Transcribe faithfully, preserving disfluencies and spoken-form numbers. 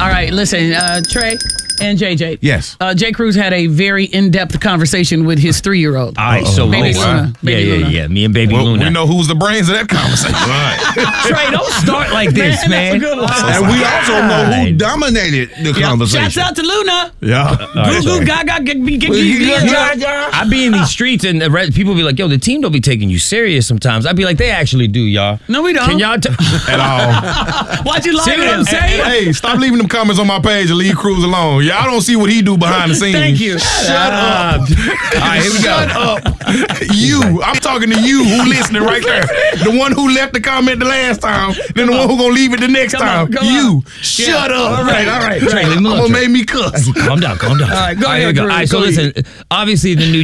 All right, listen, uh, Trey and J J. Yes. Uh, Jay Cruz had a very in-depth conversation with his three-year-old. All right, so Baby Luna. Luna. Baby yeah, Luna. yeah, yeah. Me and Baby Well, Luna. we know who's the brains of that conversation. Right. Trey, don't start like this, Man, man. that's a good one. And we also know who dominated the Yeah. conversation. Shouts out to Luna. Yeah. Goo Goo Gaga. Get, get, get, get, get, I be in these streets and the re- people be like, yo, the team don't be taking you serious sometimes. I be like, they actually do, y'all. No, we don't. Can y'all t- At all. Why'd you lie See to what I'm him? saying? Hey, stop leaving them comments on my page and leave Cruz alone. Y'all don't see what he do behind the scenes. Thank you. Shut up. All right, here we go. Shut up. You. I'm talking to you who listening right there. The one who left the comment the last time, then the one who gonna leave it the next Come time. on, come you. on. Shut Yeah. up. All right, all right. Trey, leave him alone, Gonna Trey. make me cuss. Calm down, calm down. All right, go here we ahead, go. Cruz. All right, so Go listen, obviously the new